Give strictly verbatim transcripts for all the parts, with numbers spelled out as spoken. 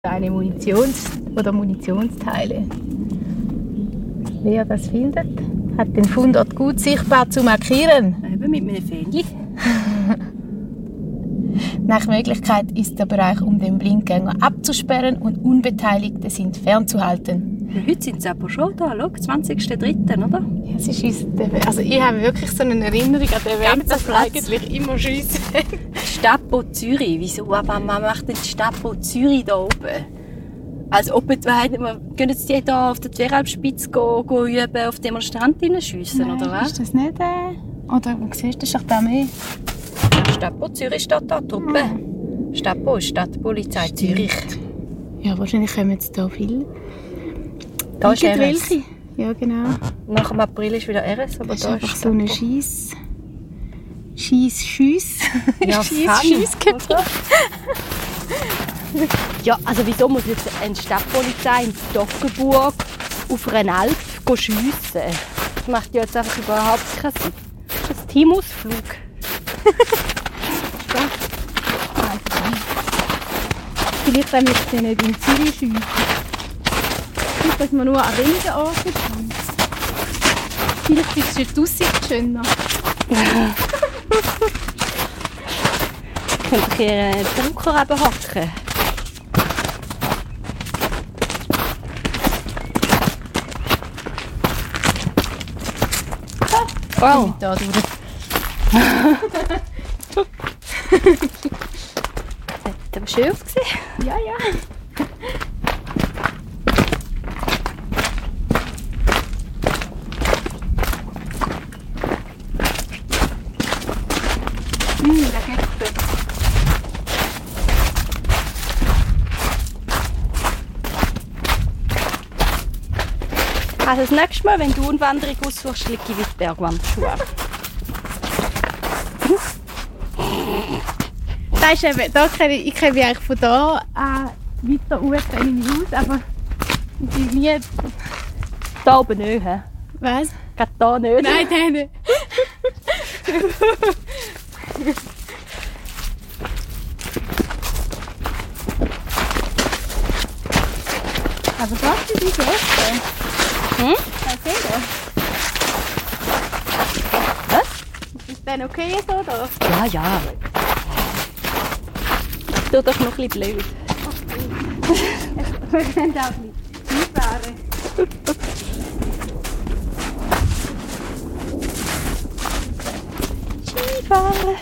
Eine Munitions- oder Munitionsteile. Wer das findet, hat den Fundort gut sichtbar zu markieren. Eben mit einem Fähnchen. Nach Möglichkeit ist der Bereich um den Blindgänger abzusperren und Unbeteiligte sind fernzuhalten. Ja, heute sind sie aber schon da, schau, zwanzigster dritter oder? Ja, es ist uns der, also ich habe wirklich so eine Erinnerung an den Weg, dass wir eigentlich immer schiessen. Stapo Zürich, wieso? Aber man macht den Stapo Zürich da oben. Als ob wir gehen jetzt die da auf der Zweralpspitze üben, auf Demonstrantinnen schiessen, oder was? Ist das nicht äh, oder siehst du, das ist doch da mehr? Stapo Zürich steht da, Truppe. Mhm. Stapo ist Stadtpolizei Zürich. Ja, wahrscheinlich kommen jetzt hier viele. Da ist R S. Welche? Ja, genau. Nach dem April ist wieder R S, aber das ist da einfach ist so eine Schieß... Schieß, Schüss. Ja, Schieß, Schiessgebiet. Ja, also wieso muss jetzt eine Stadtpolizei in Toggenburg auf einer Alp schiessen? Das macht ja jetzt einfach überhaupt keinen Sinn. Das ist ein Teamausflug. Vielleicht wollen wir jetzt nicht in Zürich schiessen. Vielleicht müssen wir nur an wenigen Orten schiessen. Vielleicht ist es die Aussicht schöner. Könnt ihr hier einen Bunker hocken? Wow. Da durch. Das hat aber schön ausgesehen. Ja, ja. Mmh, der Gäste. Also das nächste Mal, wenn du eine Wanderung aussuchst, liege ich mit Bergwanderschuhe. Das ist eben, da kenne ich, ich kenne mich eigentlich von da an weiter hoch kenne ich mich aus, aber ich bin nie... Da oben nicht, hä? Was? Gerade da nicht. Nein, nein, nicht. Aber das ist die Gäste. Hm? Was ist das? Was? Ist das okay so da? Ja, ja. Ich tue doch noch ein bisschen blöd. Wir können auch nicht Skifahren. Skifahren.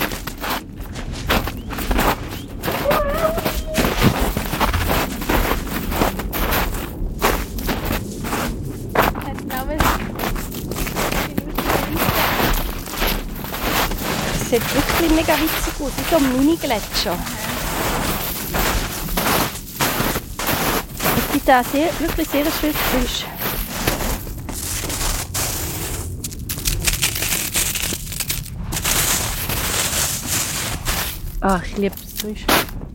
Das sieht wirklich mega witzig aus, wie so ein Mini-Gletscher. Es gibt da sehr, wirklich sehr schönes Fisch. Ach, ich liebe das Fisch.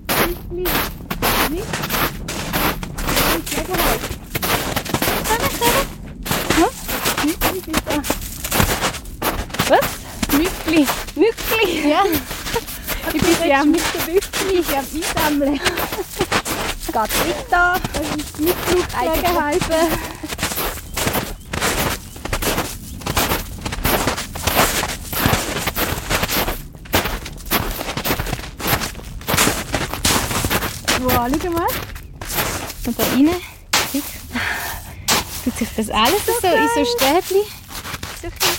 Was? Mückli. Mückli? Ja. Ich bin ja mit der Mückli. Ich am Einsammeln. Es geht weiter. Das ist die Flugpflegeheime. Wow, schau mal. Und da rein. Tut sich das alles so in so Stäbchen.